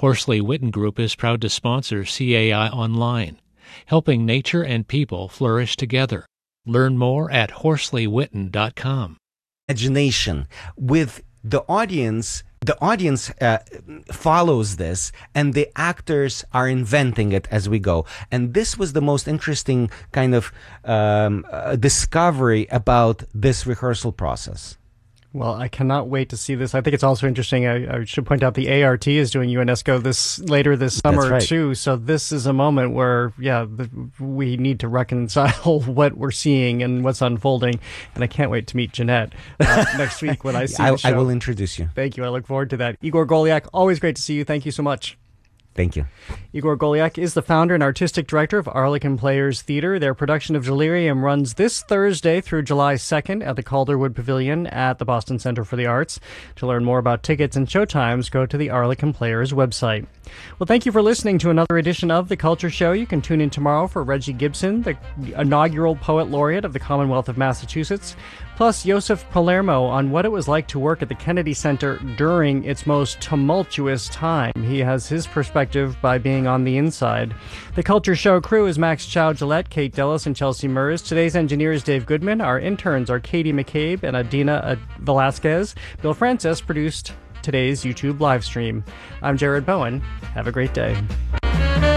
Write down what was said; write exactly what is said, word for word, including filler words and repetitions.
Horsley Witten Group is proud to sponsor C A I Online, helping nature and people flourish together. Learn more at horsley witten dot com. Imagination with the audience. The audience uh, follows this, and the actors are inventing it as we go. And this was the most interesting kind of um, uh, discovery about this rehearsal process. Well, I cannot wait to see this. I think it's also interesting. I, I should point out the A R T is doing UNESCO this later this summer That's right. too. So this is a moment where, yeah, the, we need to reconcile what we're seeing and what's unfolding. And I can't wait to meet Jeanette uh, next week when I see I, the show. I will introduce you. Thank you. I look forward to that. Igor Goliak, always great to see you. Thank you so much. Thank you. Igor Goliak is the founder and artistic director of Arlequin Players Theater. Their production of Delirium runs this Thursday through July second at the Calderwood Pavilion at the Boston Center for the Arts. To learn more about tickets and showtimes, go to the Arlequin Players website. Well, thank you for listening to another edition of The Culture Show. You can tune in tomorrow for Reggie Gibson, the inaugural Poet Laureate of the Commonwealth of Massachusetts, plus Joseph Palermo on what it was like to work at the Kennedy Center during its most tumultuous time. He has his perspective by being on the inside. The Culture Show crew is Max Chow-Gillette, Kate Dellis, and Chelsea Mers. Today's engineer is Dave Goodman. Our interns are Katie McCabe and Adina Velasquez. Bill Francis produced today's YouTube live stream. I'm Jared Bowen. Have a great day.